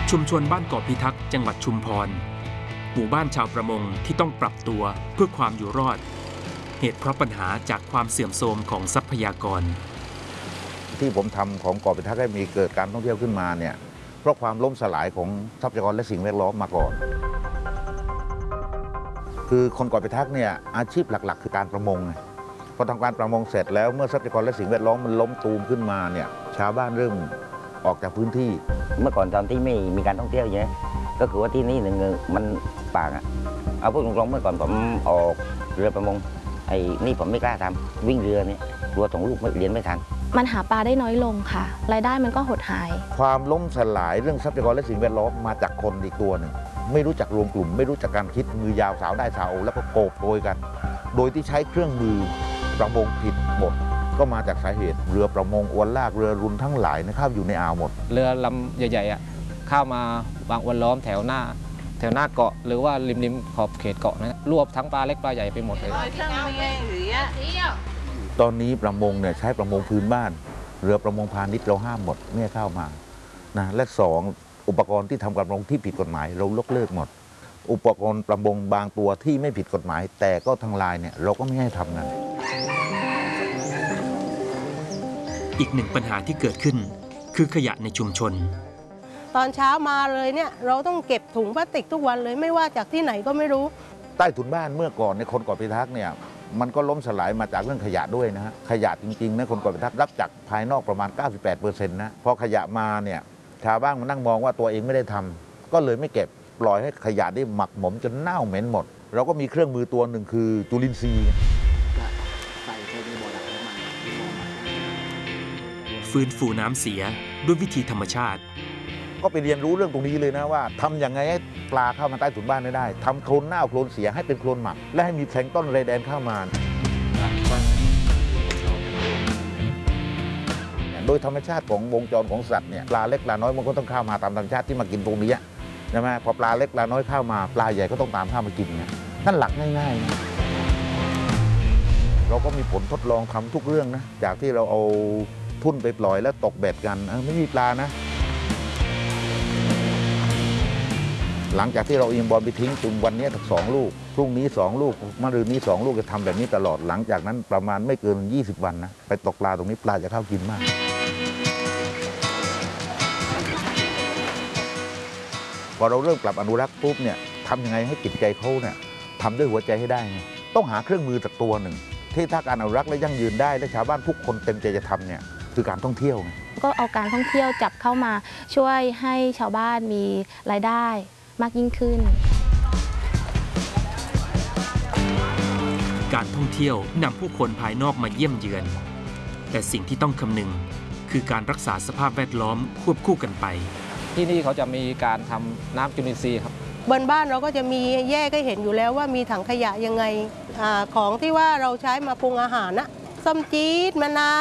ชุมชนบ้านเกาะพิทักษ์จังหวัดชุมพรหมู่บ้านชาวประมงที่ต้องปรับตัวเพื่อความอยู่รอดเหตุเพราะปัญหาจากความเสื่อมโทรมของทรัพยากรที่ผมทำของเกาะพิทักษ์ให้มีเกิดการท่องเที่ยวขึ้นมาเนี่ยเพราะความล้มสลายของทรัพยากรและสิ่งแวดล้อมมาก่อนคือคนเกาะพิทักษ์เนี่ยอาชีพหลักๆคือการประมงพอทำการประมงเสร็จแล้วเมื่อทรัพยากรและสิ่งแวดล้อมมันล้มตูมขึ้นมาเนี่ยชาวบ้านเริ่มออกจากพื้นที่เมื่อก่อนตอนที่ไม่มีการท่องเที่ยวอย่างนี้ก็คือว่าที่นี่หนึ่งมันป่าเอาพูดตรงๆเมื่อก่อนผมออกเรือประมงนี่ผมไม่กล้าทำวิ่งเรือเนี่ยกลัวส่งลูกเรียนไม่ทันมันหาปลาได้น้อยลงค่ะรายได้มันก็หดหายความล้มสลายเรื่องทรัพยากรและสิ่งแวดล้อมมาจากคนอีกตัวหนึ่งไม่รู้จักรวมกลุ่มไม่รู้จักการคิดมือยาวสาวได้สาวแล้วก็โกบโกยกันโดยที่ใช้เครื่องมือประมงผิดหมดก็มาจากสาเหตุเรือประมงอวนลากเรือรุนทั้งหลายเข้าอยู่ในอ่าวหมดเรือลำใหญ่ๆเข้ามาวางอวนล้อมแถวหน้าเกาะหรือว่าริมขอบเขตเกาะนะรวบทั้งปลาเล็กปลาใหญ่ไปหมดเลยตอนนี้ประมงเนี่ยใช้ประมงพื้นบ้านเรือประมงพาณิชย์เราห้ามหมดไม่ให้เข้ามานะและ2อุปกรณ์ที่ทำการประมงที่ผิดกฎหมายเรายกเลิกหมดอุปกรณ์ประมงบางตัวที่ไม่ผิดกฎหมายแต่ก็ทางลายเนี่ยเราก็ไม่ให้ทำกันอีกหนึ่งปัญหาที่เกิดขึ้นคือขยะในชุมชนตอนเช้ามาเลยเนี่ยเราต้องเก็บถุงพลาสติกทุกวันเลยไม่ว่าจากที่ไหนก็ไม่รู้ใต้ถุนบ้านเมื่อก่อนในคนเกาะพิทักษ์เนี่ยมันก็ล้มสลายมาจากเรื่องขยะด้วยนะฮะขยะจริงๆนะคนเกาะพิทักษ์รับจากภายนอกประมาณ 98% นะพอขยะมาเนี่ยชาวบ้านมานั่งมองว่าตัวเองไม่ได้ทำก็เลยไม่เก็บปล่อยให้ขยะได้หมักหมมจนเน่าเหม็นหมดเราก็มีเครื่องมือตัวหนึ่งคือจุลินทรีย์ฟื้นฟูน้ำเสียด้วยวิธีธรรมชาติก็ไปเรียนรู้เรื่องตรงนี้เลยนะว่าทำยังไงให้ปลาเข้ามาใต้ถุนบ้านได้ทำโคลนเน่าโคลนเสียให้เป็นโคลนหมักและให้มีแพลงก์ต้นไรแดนเข้ามาโดยธรรมชาติของวงจรของสัตว์เนี่ยปลาเล็กปลาน้อยมันก็ต้องเข้ามาตามธรรมชาติที่มากินตรงนี้ใช่ไหมพอปลาเล็กปลาน้อยเข้ามาปลาใหญ่ก็ต้องตามเข้ามากินเนี่ยนั่นหลักง่ายๆนะเราก็มีผลทดลองทำทุกเรื่องนะจากที่เราเอาทุ่นไปปล่อยแล้วตกเบ็ดกันไม่มีปลานะหลังจากที่เราอินบอลไปทิ้งจุ่มวันนี้2 ลูกพรุ่งนี้2 ลูกมะรืนนี้2 ลูกจะทำแบบนี้ตลอดหลังจากนั้นประมาณไม่เกิน20 วันนะไปตกปลาตรงนี้ปลาจะเข้ากินมากพอเราเริ่มกลับอนุรักษ์ปุ๊บเนี่ยทำยังไงให้จิตใจเขาเนี่ยทำด้วยหัวใจให้ได้ไงต้องหาเครื่องมือสักตัวหนึ่งที่ถ้าการอนุรักษ์และยั่งยืนได้และชาวบ้านทุกคนเต็มใจจะทำเนี่ยคือการท่องเที่ยวไงก็เอาการท่องเที่ยวจับเข้ามาช่วยให้ชาวบ้านมีรายได้มากยิ่งขึ้นการท่องเที่ยวนำผู้คนภายนอกมาเยี่ยมเยือนแต่สิ่งที่ต้องคำนึงคือการรักษาสภาพแวดล้อมควบคู่กันไปที่นี่เขาจะมีการทำน้ำจุลินทรีย์ครับบนบ้านเราก็จะมีแยกให้เห็นอยู่แล้วว่ามีถังขยะยังไงของที่ว่าเราใช้มาปรุงอาหารนะส้มจี๊ดมะนาว